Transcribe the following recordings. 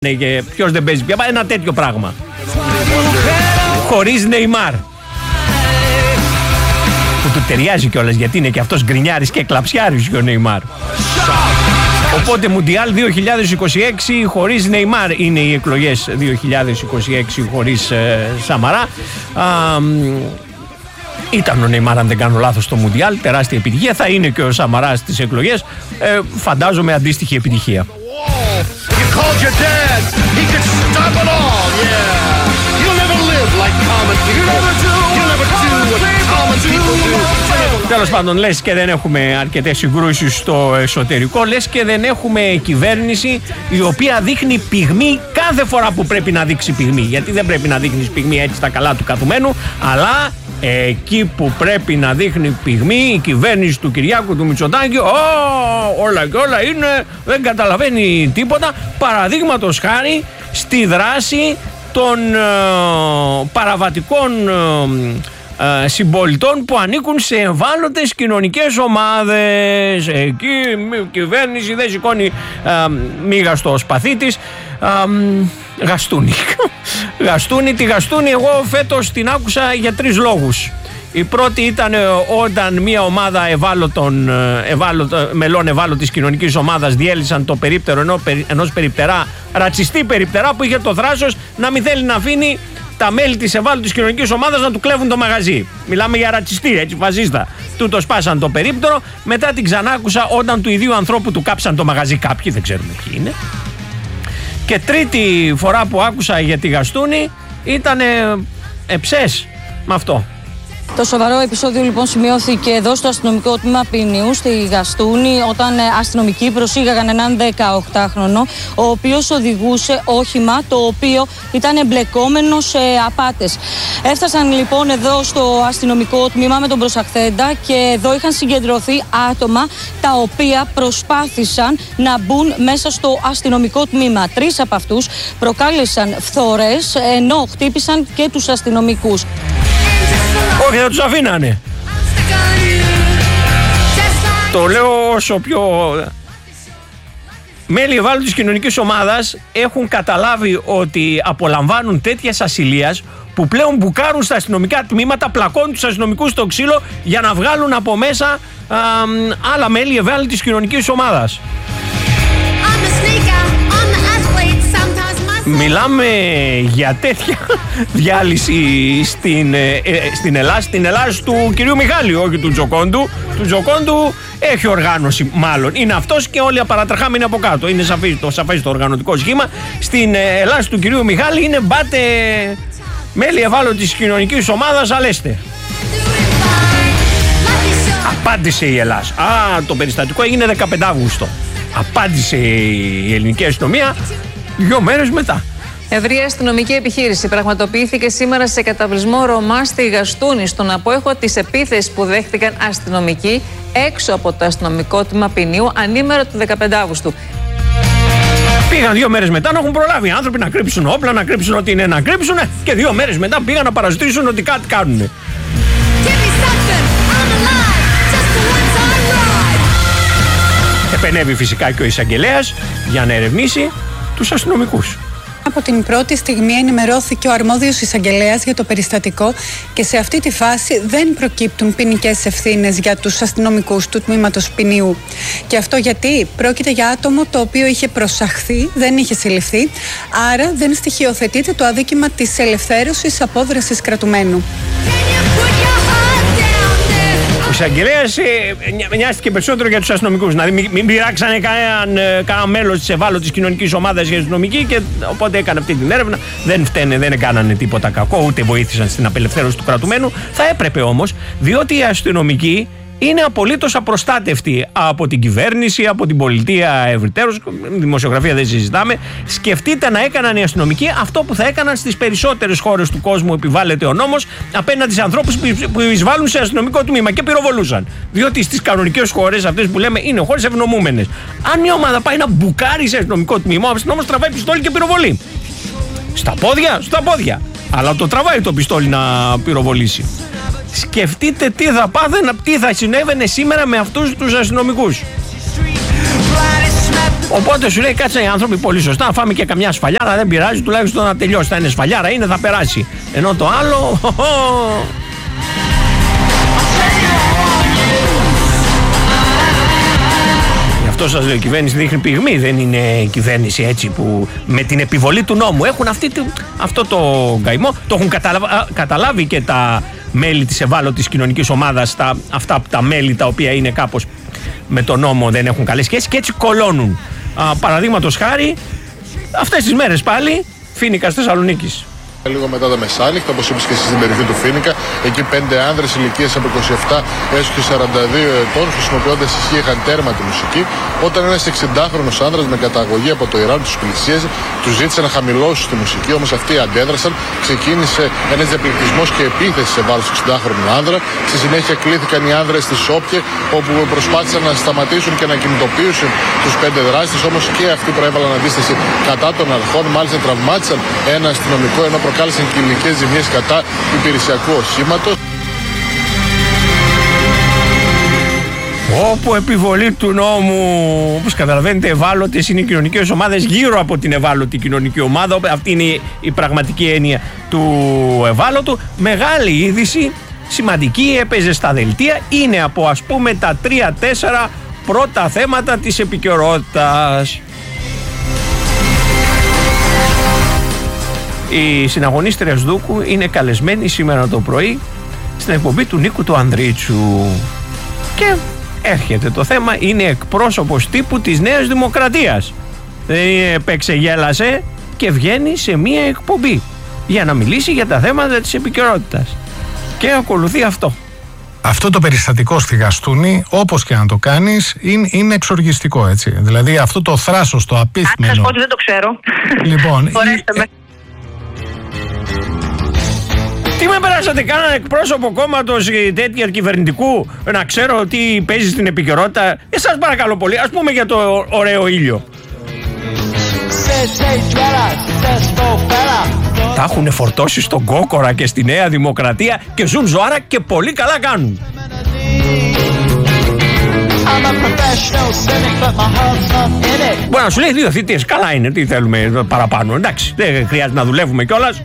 Ποιος δεν παίζει πια, ένα τέτοιο πράγμα. Χωρίς Νεϊμάρ. Που του ταιριάζει κιόλας, γιατί είναι και αυτός γκρινιάρης και κλαψιάρης και ο Νεϊμάρ. Οπότε Μουντιάλ 2026 χωρίς Νεϊμάρ είναι οι εκλογές 2026 χωρίς Σαμαρά. Ήταν ο Νεϊμάρ, αν δεν κάνω λάθος, στο Μουντιάλ, τεράστια επιτυχία. Θα είναι και ο Σαμαράς στις εκλογές, φαντάζομαι αντίστοιχη επιτυχία. Τέλος πάντων, λες και δεν έχουμε αρκετές συγκρούσεις στο εσωτερικό, λες και δεν έχουμε κυβέρνηση η οποία δείχνει πυγμή κάθε φορά που πρέπει να δείξει πυγμή. Γιατί δεν πρέπει να δείχνεις πυγμή έτσι στα καλά του καθουμένου, αλλά εκεί που πρέπει να δείχνει πυγμή η κυβέρνηση του Κυριάκου του Μητσοτάκη, όλα και όλα είναι, δεν καταλαβαίνει τίποτα. Παραδείγματος χάρη στη δράση των παραβατικών συμπολιτών που ανήκουν σε ευάλωτες κοινωνικές ομάδες. Εκεί η κυβέρνηση δεν σηκώνει μίγα στο σπαθί της. Γαστούνη. Τη Γαστούνη εγώ φέτος την άκουσα για 3 λόγους. Η πρώτη ήταν όταν μια ομάδα μελών ευάλωτης κοινωνικής ομάδας διέλυσαν το περίπτερο ενός περιπτερά, ρατσιστή περιπτερά, που είχε το θράσος να μην θέλει να αφήνει τα μέλη της ευάλωτης κοινωνικής ομάδας να του κλέβουν το μαγαζί. Μιλάμε για ρατσιστή, έτσι, φασίστα. Του το σπάσαν το περίπτερο. Μετά την ξανάκουσα όταν του ιδίου ανθρώπου του κάψαν το μαγαζί κάποιοι, δεν ξέρουμε ποιοι είναι. Και τρίτη φορά που άκουσα για τη Γαστούνη ήταν εψές με αυτό. Το σοβαρό επεισόδιο λοιπόν σημειώθηκε εδώ στο αστυνομικό τμήμα Ποινιού στη Γαστούνη, όταν αστυνομικοί προσήγαγαν έναν 18χρονο ο οποίος οδηγούσε όχημα το οποίο ήταν εμπλεκόμενο σε απάτες. Έφτασαν λοιπόν εδώ στο αστυνομικό τμήμα με τον προσαχθέντα και εδώ είχαν συγκεντρωθεί άτομα τα οποία προσπάθησαν να μπουν μέσα στο αστυνομικό τμήμα. 3 από αυτούς προκάλεσαν φθορές ενώ χτύπησαν και τους αστυνομικούς. Όχι, θα τους αφήνανε. Το λέω όσο πιο... Μέλη ευάλωτης κοινωνικής ομάδας έχουν καταλάβει ότι απολαμβάνουν τέτοιας ασυλίας που πλέον μπουκάρουν στα αστυνομικά τμήματα, πλακώνουν τους αστυνομικούς στο ξύλο για να βγάλουν από μέσα άλλα μέλη ευάλωτης κοινωνικής ομάδας. Μιλάμε για τέτοια διάλυση στην Ελλάδα του κυρίου Μιχάλη, όχι του Τζοκόντου. Του Τζοκόντου έχει οργάνωση μάλλον. Είναι αυτός και όλοι οι παρατρεχάμενοι από κάτω. Είναι σαφές το οργανωτικό σχήμα. Στην Ελλάδα του κυρίου Μιχάλη είναι μπάτε μέλη ευάλωτης κοινωνικής ομάδας, αλέστε. Απάντησε η Ελλάδα. Το περιστατικό έγινε 15 Αύγουστο. Απάντησε η ελληνική αστυνομία 2 μέρες μετά. Ευρεία αστυνομική επιχείρηση πραγματοποιήθηκε σήμερα σε καταβλισμό Ρωμά στη Γαστούνη, στον απόϊχο της επίθεσης που δέχτηκαν αστυνομικοί έξω από το αστυνομικό τμήμα Ποινιού ανήμερο του 15 Αύγουστου. Πήγαν 2 μέρες μετά να έχουν προλάβει οι άνθρωποι να κρύψουν όπλα, να κρύψουν ό,τι είναι να κρύψουν, και 2 μέρες μετά πήγαν να παραζητήσουν ότι κάτι κάνουν. Επενέβη φυσικά και ο εισαγγελέας για να ερευνήσει τους αστυνομικούς. Από την πρώτη στιγμή ενημερώθηκε ο αρμόδιος εισαγγελέας για το περιστατικό και σε αυτή τη φάση δεν προκύπτουν ποινικές ευθύνες για τους αστυνομικούς του τμήματος Ποινιού. Και αυτό γιατί πρόκειται για άτομο το οποίο είχε προσαχθεί, δεν είχε συλληφθεί, άρα δεν στοιχειοθετείται το αδίκημα της ελευθέρωσης απόδρασης κρατουμένου. Ο εισαγγελέας νοιάστηκε περισσότερο για τους αστυνομικούς. Δηλαδή, μην πειράξανε κανένα μέλος της ευάλωτης κοινωνικής ομάδας για αστυνομική, και οπότε έκανε αυτή την έρευνα. Δεν φταίνε, δεν έκανανε τίποτα κακό, ούτε βοήθησαν στην απελευθέρωση του κρατουμένου. Θα έπρεπε όμως, διότι οι αστυνομικοί είναι απολύτως απροστάτευτοι από την κυβέρνηση, από την πολιτεία ευρυτέρως. Δημοσιογραφία δεν συζητάμε. Σκεφτείτε να έκαναν οι αστυνομικοί αυτό που θα έκαναν στις περισσότερες χώρες του κόσμου. Επιβάλλεται ο νόμος απέναντι σε ανθρώπους που εισβάλλουν σε αστυνομικό τμήμα και πυροβολούσαν. Διότι στις κανονικές χώρες, αυτές που λέμε, είναι χώρες ευνομούμενες. Αν μια ομάδα πάει να μπουκάρει σε αστυνομικό τμήμα, ο αστυνόμος τραβάει πιστόλι και πυροβολεί. Στα πόδια. Αλλά το τραβάει το πιστόλι να πυροβολήσει. Σκεφτείτε τι θα συνέβαινε σήμερα με αυτούς τους αστυνομικούς. Οπότε σου λέει κάτσε οι άνθρωποι πολύ σωστά, να φάμε και καμιά σφαλιάρα, δεν πειράζει, τουλάχιστον να τελειώσει. Θα είναι σφαλιάρα, είναι, θα περάσει. Ενώ το άλλο. Γι' αυτό σας λέω, η κυβέρνηση δείχνει πυγμή. Δεν είναι κυβέρνηση έτσι που με την επιβολή του νόμου έχουν αυτό το καημό. Το έχουν καταλάβει και τα μέλη της ευάλωτης κοινωνικής ομάδας, αυτά τα μέλη τα οποία είναι κάπως με τον νόμο δεν έχουν καλές σχέσεις και έτσι κολώνουν. Παραδείγματος χάρη, αυτές τις μέρες πάλι, Φοίνικας Θεσσαλονίκης. Λίγο μετά τα μεσάνυχτα, όπως είπες και εσύ στην περιοχή του Φοίνικα, εκεί 5 άνδρες ηλικίας από 27 έως και 42 ετών, χρησιμοποιώντας ισχύ, είχαν τέρμα τη μουσική. Όταν ένας 60χρονος άνδρας με καταγωγή από το Ιράν τους πλησίαζε, τους ζήτησε να χαμηλώσουν τη μουσική, όμως αυτοί αντέδρασαν. Ξεκίνησε ένας διαπληκτισμός και επίθεση σε βάρος του 60χρονου άνδρα. Στη συνέχεια κλήθηκαν οι άνδρες στη Σόπια, όπου προσπάθησαν να σταματήσουν και να κινητοποιήσουν τους 5 δράστες, όμως και αυτοί προέβαλαν αντίσταση κατά των αρχών. Μάλιστα τραυμάτισαν ένα αστυνομικό, ενώ προκάλεσαν κοινικές ζημιές κατά υπηρεσιακού οχήματος. Όπου επιβολή του νόμου, όπως καταλαβαίνετε, ευάλωτες είναι οι κοινωνικές ομάδες γύρω από την ευάλωτη κοινωνική ομάδα. Αυτή είναι η πραγματική έννοια του ευάλωτου. Μεγάλη είδηση, σημαντική, έπαιζε στα δελτία. Είναι από, ας πούμε, τα 3-4 πρώτα θέματα της επικαιρότητας. Η συναγωνίστρια Σδούκου είναι καλεσμένη σήμερα το πρωί στην εκπομπή του Νίκου του Ανδρίτσου και έρχεται το θέμα, είναι εκπρόσωπος τύπου της Νέας Δημοκρατίας. Δεν έπαιξε, γέλασε και βγαίνει σε μία εκπομπή για να μιλήσει για τα θέματα της επικαιρότητας και ακολουθεί αυτό. Αυτό το περιστατικό στη Γαστούνη, όπως και να το κάνεις, είναι εξοργιστικό, έτσι. Δηλαδή αυτό το θράσος, το απίθμενο. Αν σας πω ότι δεν το ξέρω. Λοιπόν, τι με περάσατε, κάνανε εκπρόσωπο κόμματος τέτοια κυβερνητικού να ξέρω τι παίζει στην επικαιρότητα. Σας παρακαλώ πολύ, ας πούμε για το ωραίο ήλιο. Τα έχουν φορτώσει στον Κόκορα και στη Νέα Δημοκρατία και ζουν ζωάρα και πολύ καλά κάνουν. Μπορεί να σου λέει 2 θητείες, καλά είναι, τι θέλουμε παραπάνω, εντάξει, δεν χρειάζεται να δουλεύουμε κιόλας.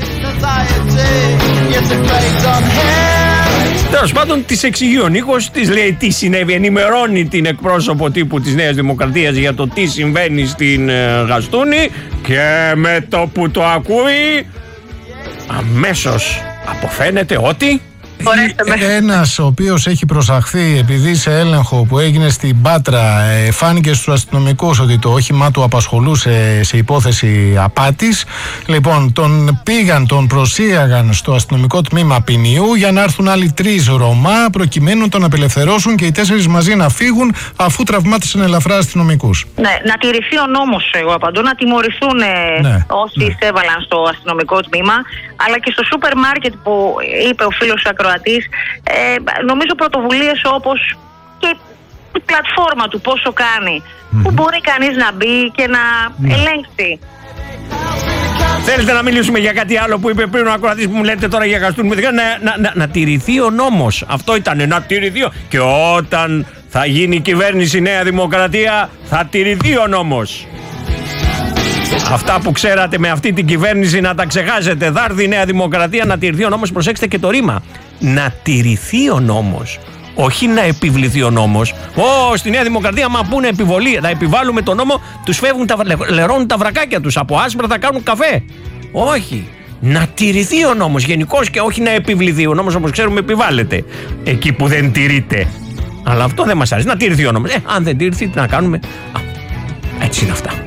Τέλος πάντων, της εξηγεί ο Νίκος, της λέει τι συνέβη, ενημερώνει την εκπρόσωπο τύπου της Νέας Δημοκρατίας για το τι συμβαίνει στην Γαστούνη και με το που το ακούει αμέσως αποφαίνεται ότι ένας ο οποίος έχει προσαχθεί επειδή σε έλεγχο που έγινε στην Πάτρα φάνηκε στους αστυνομικούς ότι το όχημά του απασχολούσε σε υπόθεση απάτης. Λοιπόν, τον προσήγαγαν στο αστυνομικό τμήμα ποινιού για να έρθουν άλλοι 3 Ρωμά προκειμένου να τον απελευθερώσουν και οι 4 μαζί να φύγουν αφού τραυμάτισαν ελαφρά αστυνομικούς. Ναι, να τηρηθεί ο νόμος, εγώ απαντώ, να τιμωρηθούν όσοι εισέβαλαν στο αστυνομικό τμήμα, αλλά και στο σούπερ μάρκετ που είπε ο φίλος ακροατής, νομίζω πρωτοβουλίες όπως και η πλατφόρμα του πόσο κάνει, που μπορεί κανείς να μπει και να ελέγξει. Θέλετε να μιλήσουμε για κάτι άλλο που είπε πριν ο ακροατής που μου λέτε τώρα για Γαστούνη? Να τηρηθεί ο νόμος. Αυτό ήταν, να τηρηθεί. Και όταν θα γίνει η κυβέρνηση Νέα Δημοκρατία, θα τηρηθεί ο νόμος. Αυτά που ξέρατε με αυτή την κυβέρνηση να τα ξεχάσετε. Θα έρθει η Νέα Δημοκρατία, να τηρηθεί ο νόμος. Προσέξτε και το ρήμα. Να τηρηθεί ο νόμος. Όχι να επιβληθεί ο νόμος. Στη Νέα Δημοκρατία, μα πούνε επιβολή, να επιβάλλουμε τον νόμο, τους φεύγουν, λερώνουν τα βρακάκια τους. Από άσπρα θα κάνουν καφέ. Όχι. Να τηρηθεί ο νόμος γενικώς και όχι να επιβληθεί. Ο νόμος, όπως ξέρουμε, επιβάλλεται εκεί που δεν τηρείται. Αλλά αυτό δεν μας αρέσει. Να τηρηθεί ο νόμος. Αν δεν τηρηθεί, τι να κάνουμε? Έτσι είναι αυτά.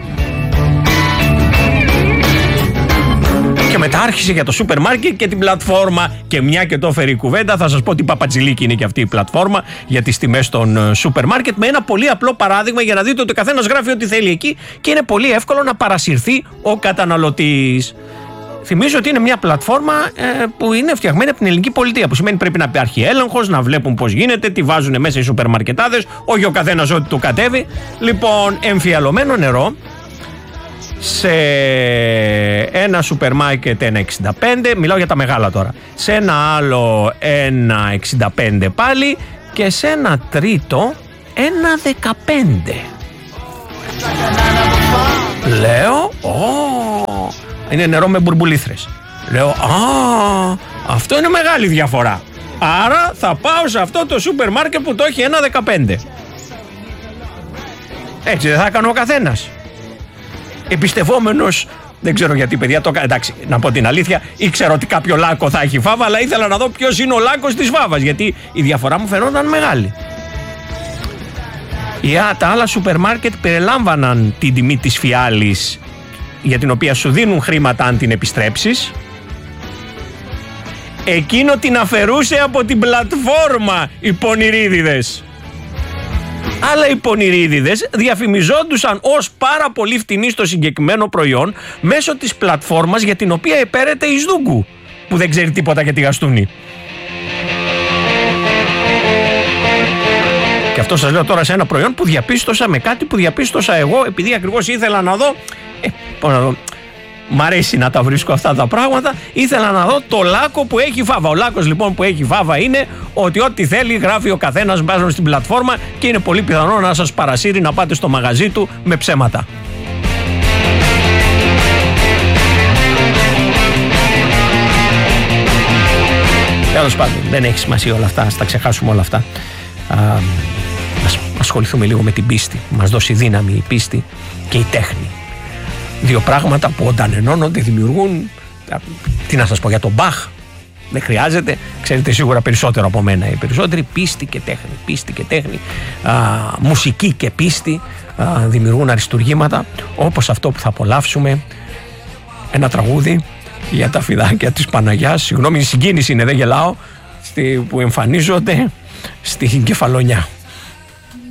Και μετά άρχισε για το σούπερ μάρκετ και την πλατφόρμα. Και μια και το έφερε η κουβέντα, θα σας πω τι παπατζηλίκι είναι και αυτή η πλατφόρμα για τις τιμές των σούπερ μάρκετ. Με ένα πολύ απλό παράδειγμα για να δείτε ότι ο καθένας γράφει ό,τι θέλει εκεί και είναι πολύ εύκολο να παρασυρθεί ο καταναλωτής. Θυμίζω ότι είναι μια πλατφόρμα που είναι φτιαγμένη από την ελληνική πολιτεία. Που σημαίνει πρέπει να υπάρχει έλεγχος, να βλέπουν πώς γίνεται, τι βάζουν μέσα οι σούπερ μαρκετάδες, όχι ο καθένας ό,τι του κατέβει. Λοιπόν, εμφιαλωμένο νερό. Σε ένα σούπερ μάρκετ 1,65, μιλάω για τα μεγάλα τώρα. Σε ένα άλλο 1,65 πάλι και σε ένα τρίτο 1,15. Λέω, είναι νερό με μπουρμπουλήθρες. Λέω, αυτό είναι μεγάλη διαφορά. Άρα θα πάω σε αυτό το σούπερ μάρκετ που το έχει 1,15. Έτσι δεν θα έκανε ο καθένας? Εμπιστευόμενος, δεν ξέρω γιατί, παιδιά, εντάξει, να πω την αλήθεια, ήξερα ότι κάποιο λάκκο θα έχει φάβα, αλλά ήθελα να δω ποιος είναι ο λάκκος της φάβας, γιατί η διαφορά μου φαινόταν μεγάλη. Τα άλλα σούπερ μάρκετ περιλάμβαναν την τιμή της φιάλης, για την οποία σου δίνουν χρήματα αν την επιστρέψεις. Εκείνο την αφαιρούσε από την πλατφόρμα οι πονηρίδιδες. Αλλά οι πονηρίδιδες διαφημιζόντουσαν ως πάρα πολύ φτηνή στο συγκεκριμένο προϊόν μέσω της πλατφόρμας για την οποία επέρεται η Σδούγκου, που δεν ξέρει τίποτα για τη Γαστούνη. Και αυτό σας λέω τώρα σε ένα προϊόν που διαπίστωσα με κάτι που διαπίστωσα εγώ, επειδή ακριβώς ήθελα να δω. Μ' αρέσει να τα βρίσκω αυτά τα πράγματα. Ήθελα να δω το λάκκο που έχει φάβα. Ο λάκκος λοιπόν που έχει φάβα είναι ότι ό,τι θέλει γράφει ο καθένας μπάζοντας στην πλατφόρμα και είναι πολύ πιθανό να σας παρασύρει να πάτε στο μαγαζί του με ψέματα. Τέλος πάντων, δεν έχει σημασία όλα αυτά, ας τα ξεχάσουμε όλα αυτά. Ας ασχοληθούμε λίγο με την πίστη. Μας δώσει δύναμη η πίστη και η τέχνη. Δύο πράγματα που όταν ενώνονται δημιουργούν, τι να σας πω για τον Μπαχ, δεν χρειάζεται, ξέρετε σίγουρα περισσότερο από μένα, οι περισσότεροι πίστη και τέχνη, πίστη και τέχνη, μουσική και πίστη δημιουργούν αριστουργήματα, όπως αυτό που θα απολαύσουμε, ένα τραγούδι για τα φιδάκια της Παναγιάς, συγγνώμη η συγκίνηση είναι, δεν γελάω, που εμφανίζονται στην Κεφαλονιά.